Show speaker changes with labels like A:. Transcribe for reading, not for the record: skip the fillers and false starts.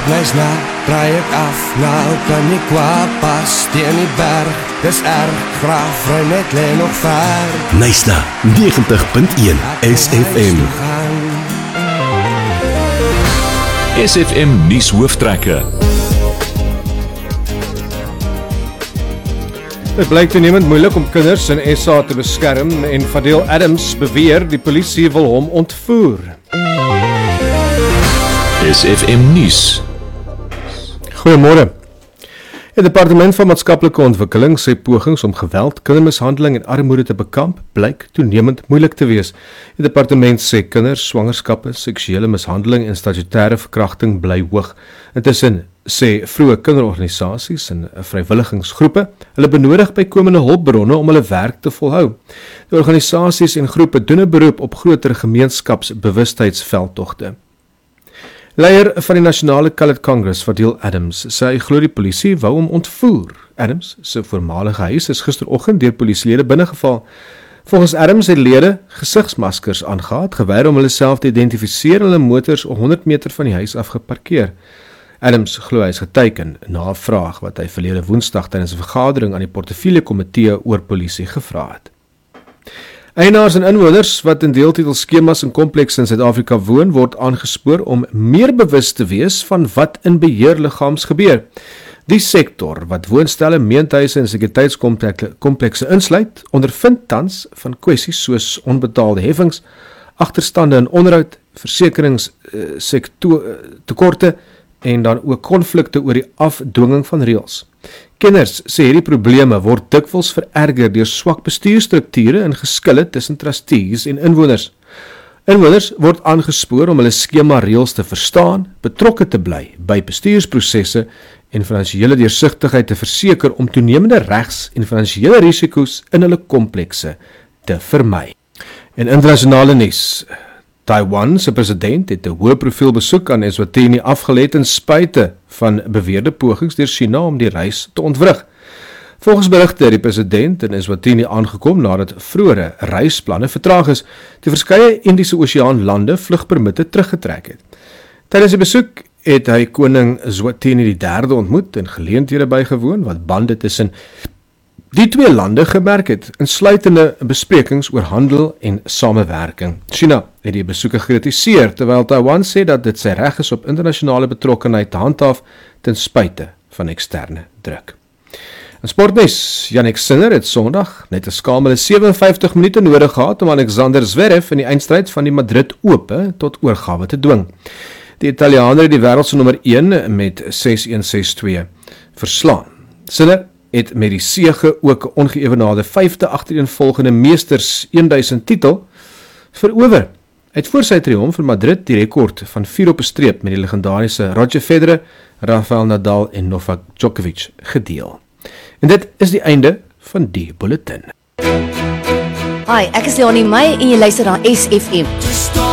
A: Neisna, draai ek af, nou kan nie kwaad pas teen die berg, dis erg, graaf, vry net lê nog ver.
B: Neisna, 90.1 SFM.
C: SFM nuus hooftrekke.
D: Dit blyk toenemend moeilik om kinders in SA te beskerm en Fadil Adams beweer die polisie wil hom ontvoer.
C: SFM nuus.
D: Goeiemôre. Die Departement van Maatskaplike Ontwikkeling sê pogings om geweld, kindermishandeling en armoede te bekamp blyk toenemend moeilik te wees. Die departement sê kinders, swangerskappe, seksuele mishandeling en statutêre verkrachting bly hoog. Intussen sê vroeë kinderorganisasies en vrywilligingsgroepe hulle benodig bykomende hulpbronne om hulle werk te volhou. Die organisasies en groepe doen 'n beroep op groter gemeenskapsbewustheidsveldtogte. Leier van die Nasionale Colored Congress, Fadil Adams, sê hy glo die polisie wou hom ontvoer. Adams se voormalige huis is gisteroggend deur polisielede binnegeval. Volgens Adams het lede gesigsmaskers aangehad, geweier om hulle self te identifiseer en hulle motors 100 meter van die huis af geparkeer. Adams glo hy is geteken na 'n vraag wat hy verlede Woensdag tydens 'n vergadering aan die portefeuljekomitee oor polisie gevra het. Eienaars en inwoners wat in deeltitelskemas en komplekse in Suid-Afrika woon, word aangespoor om meer bewus te wees van wat in beheerliggaams gebeur. Die sektor wat woonstelle, meentuise en sekuriteitskomplekse insluit, ondervind tans van kwessies soos onbetaalde heffings, agterstande in onderhoud, versekeringssektortekorte en dan ook konflikte oor die afdwinging van reëls. Kenners sê hierdie probleme word dikwels vererger deur swak bestuurstrukture en geskille tussen trustees en inwoners. Inwoners word aangespoor om hulle skema reëls te verstaan, betrokke te bly by bestuursprosesse en finansiële deursigtigheid te verseker om toenemende regs- en finansiële risiko's in hulle komplekse te vermy. En internasionale nuus. Taiwan se president het 'n hoë profiel besoek aan Eswatini afgelê ten spyte van beweerde pogings deur China om die reis te ontwrig. Volgens berigte het die president in Eswatini aangekom nadat vroeëre reisplanne vertraag is, toe verskeie Indiese Oseaan lande vlugpermitte teruggetrek het. Tydens die besoek het hy koning Eswatini III ontmoet en geleenthede bygewoon wat bande tussen die twee lande gemerk het, insluitende besprekings oor handel en samewerking. China het die besoeke gekritiseer, terwyl Taiwan sê dat dit sy reg is op internasionale betrokkenheid te handhaaf ten spyte van eksterne druk. In sportnuus, Jannik Sinner het Sondag net 'n skamele 57 minute nodig gehad om Alexander Zverev in die eindstryd van die Madrid Ope tot oorgawe te dwing. Die Italiaaner het die wêreld se nommer 1 met 6-1, 6-2 verslaan. Sinner het met die sege ook 'n ongeëwenaarde 5de agtereenvolgende meesters 1000 titel verower. Hy het voor sy triomf in Madrid die rekord van 4 op 'n streep met die legendariese Roger Federer, Rafael Nadal en Novak Djokovic gedeel. En dit is die einde van die bulletin.
E: Hi, ek is Leonie May en jy luister na SFM.